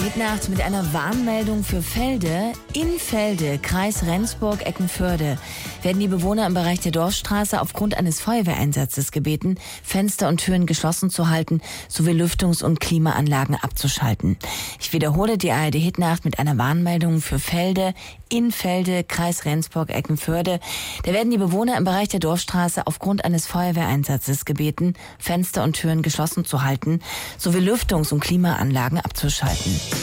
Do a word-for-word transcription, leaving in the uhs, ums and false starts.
Hitnacht mit einer Warnmeldung für Felde. In Felde, Kreis Rendsburg-Eckernförde, werden die Bewohner im Bereich der Dorfstraße aufgrund eines Feuerwehreinsatzes gebeten, Fenster und Türen geschlossen zu halten, sowie Lüftungs- und Klimaanlagen abzuschalten. Ich wiederhole die A R D Hitnacht mit einer Warnmeldung für Felde. In Felde, Kreis Rendsburg-Eckernförde, da werden die Bewohner im Bereich der Dorfstraße aufgrund eines Feuerwehreinsatzes gebeten, Fenster und Türen geschlossen zu halten, sowie Lüftungs- und Klimaanlagen abzuschalten.